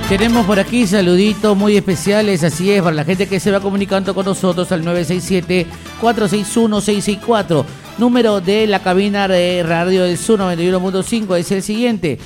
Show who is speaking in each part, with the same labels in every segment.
Speaker 1: Tenemos por aquí saluditos muy especiales, así es, para la gente que se va comunicando con nosotros al 967-461-664. Número de la cabina de radio del Sur 91.5 es el siguiente,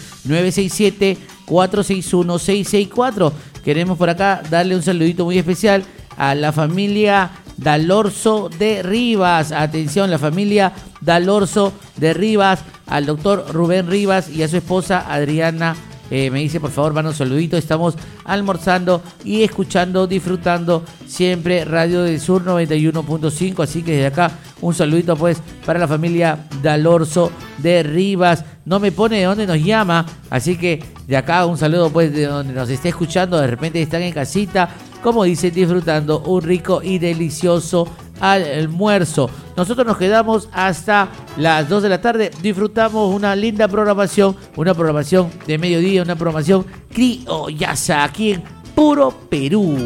Speaker 1: 967-461-664. Queremos por acá darle un saludito muy especial a la familia Dalorzo de Rivas. Atención, la familia Dalorzo de Rivas, al doctor Rubén Rivas y a su esposa Adriana. Me dice, por favor, manda un saludito. Estamos almorzando y escuchando, disfrutando siempre Radio del Sur 91.5. Así que desde acá un saludito pues para la familia Dalorzo de Rivas. No me pone de dónde nos llama, así que de acá un saludo pues de donde nos esté escuchando. De repente están en casita, como dice, disfrutando un rico y delicioso almuerzo. Nosotros nos quedamos hasta las 2 de la tarde, disfrutamos una linda programación, una programación de mediodía, una programación criollaza aquí en puro Perú.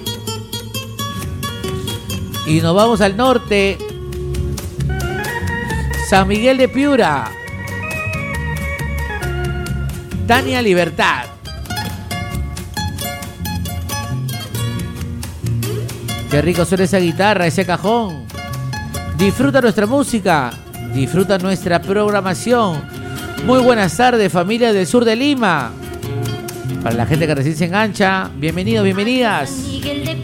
Speaker 1: Y nos vamos al norte, San Miguel de Piura, Tania Libertad. Qué rico suena esa guitarra, ese cajón. Disfruta nuestra música, disfruta nuestra programación. Muy buenas tardes, familia del sur de Lima. Para la gente que recién se engancha, bienvenidos, bienvenidas.